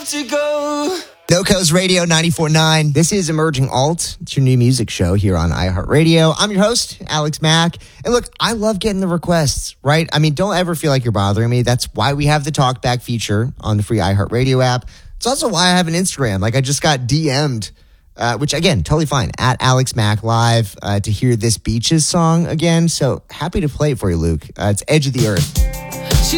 to go. NoCo's Radio 94.9. This is Emerging Alt. It's your new music show here on iHeartRadio. I'm your host, Alex Mack. And look, I love getting the requests, right? I mean, don't ever feel like you're bothering me. That's why we have the Talkback feature on the free iHeartRadio app. It's also why I have an Instagram. Like, I just got DM'd, which, again, totally fine, at Alex Mack Live, to hear this Beaches song again. So happy to play it for you, Luke. It's Edge of the Earth.